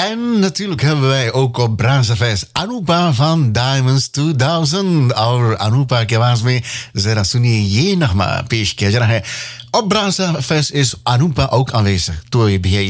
En natuurlijk hebben wij ook op Brazzafest Anupa van Diamonds 2000. और Anupa के आवाज में जरा सुनिए ये नगमा पेश किया जा रहा है. Op Brazzafest is Anupa ook aanwezig. तो ये भी